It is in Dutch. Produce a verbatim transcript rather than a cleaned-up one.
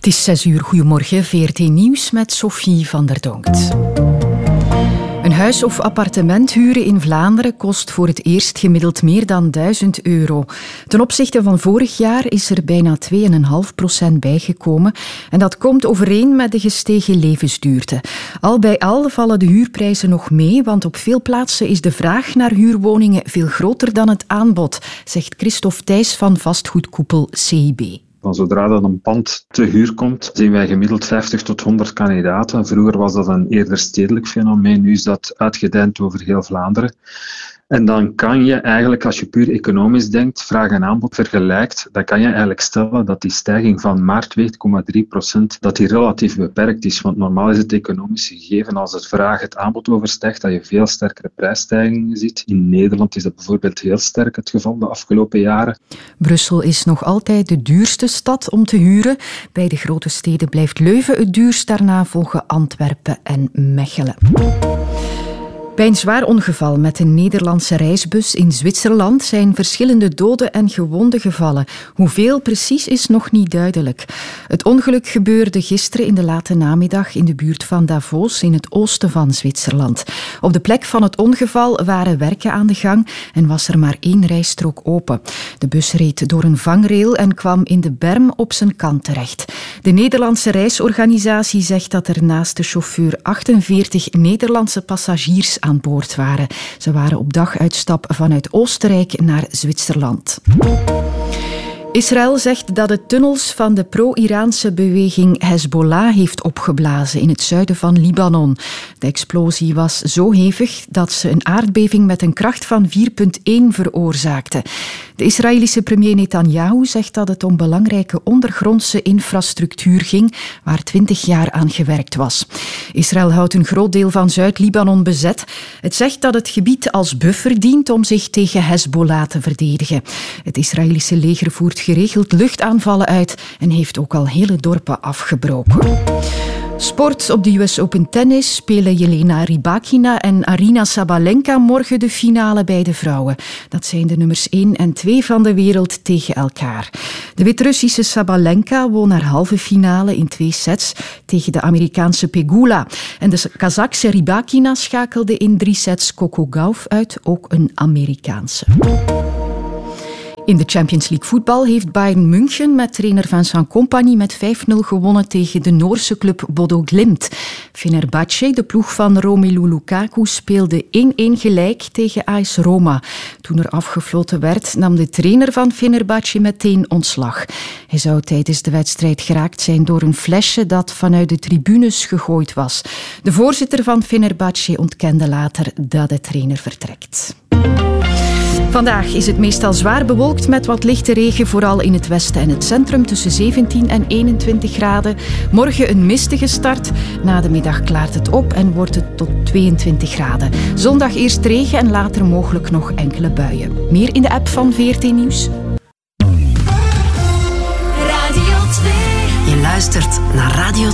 Het is zes uur. Goedemorgen, V R T Nieuws met Sophie van der Donkt. Een huis of appartement huren in Vlaanderen kost voor het eerst gemiddeld meer dan duizend euro. Ten opzichte van vorig jaar is er bijna twee komma vijf procent bijgekomen. En dat komt overeen met de gestegen levensduurte. Al bij al vallen de huurprijzen nog mee, want op veel plaatsen is de vraag naar huurwoningen veel groter dan het aanbod, zegt Christophe Thijs van vastgoedkoepel C I B. Van zodra dat een pand te huur komt, zien wij gemiddeld vijftig tot honderd kandidaten. Vroeger was dat een eerder stedelijk fenomeen, nu is dat uitgedijnd over heel Vlaanderen. En dan kan je eigenlijk, als je puur economisch denkt, vraag en aanbod vergelijkt, dan kan je eigenlijk stellen dat die stijging van maar twee komma drie procent, dat die relatief beperkt is. Want normaal is het economisch gegeven als het vraag het aanbod overstijgt, dat je veel sterkere prijsstijgingen ziet. In Nederland is dat bijvoorbeeld heel sterk het geval de afgelopen jaren. Brussel is nog altijd de duurste stad om te huren. Bij de grote steden blijft Leuven het duurst, daarna volgen Antwerpen en Mechelen. Bij een zwaar ongeval met een Nederlandse reisbus in Zwitserland zijn verschillende doden en gewonden gevallen. Hoeveel precies is nog niet duidelijk. Het ongeluk gebeurde gisteren in de late namiddag in de buurt van Davos in het oosten van Zwitserland. Op de plek van het ongeval waren werken aan de gang en was er maar één rijstrook open. De bus reed door een vangrail en kwam in de berm op zijn kant terecht. De Nederlandse reisorganisatie zegt dat er naast de chauffeur achtenveertig Nederlandse passagiers aan boord waren. Ze waren op daguitstap vanuit Oostenrijk naar Zwitserland. Israël zegt dat het tunnels van de pro-Iraanse beweging Hezbollah heeft opgeblazen in het zuiden van Libanon. De explosie was zo hevig dat ze een aardbeving met een kracht van vier komma één veroorzaakte. De Israëlische premier Netanyahu zegt dat het om belangrijke ondergrondse infrastructuur ging, waar twintig jaar aan gewerkt was. Israël houdt een groot deel van Zuid-Libanon bezet. Het zegt dat het gebied als buffer dient om zich tegen Hezbollah te verdedigen. Het Israëlische leger voert geregeld luchtaanvallen uit en heeft ook al hele dorpen afgebroken. Sport. Op de U S Open Tennis spelen Jelena Rybakina en Aryna Sabalenka morgen de finale bij de vrouwen. Dat zijn de nummers één en twee van de wereld tegen elkaar. De Wit-Russische Sabalenka won haar halve finale in twee sets tegen de Amerikaanse Pegula. En de Kazachse Rybakina schakelde in drie sets Coco Gauff uit, ook een Amerikaanse. In de Champions League voetbal heeft Bayern München met trainer Vincent Kompany met vijf nul gewonnen tegen de Noorse club Bodo Glimt. Fenerbahce, de ploeg van Romelu Lukaku, speelde één-één gelijk tegen A S Roma. Toen er afgefloten werd, nam de trainer van Fenerbahce meteen ontslag. Hij zou tijdens de wedstrijd geraakt zijn door een flesje dat vanuit de tribunes gegooid was. De voorzitter van Fenerbahce ontkende later dat de trainer vertrekt. Vandaag is het meestal zwaar bewolkt met wat lichte regen, vooral in het westen en het centrum, tussen zeventien en eenentwintig graden. Morgen een mistige start. Na de middag klaart het op en wordt het tot tweeëntwintig graden. Zondag eerst regen en later mogelijk nog enkele buien. Meer in de app van V R T Nieuws. Radio twee. Je luistert naar Radio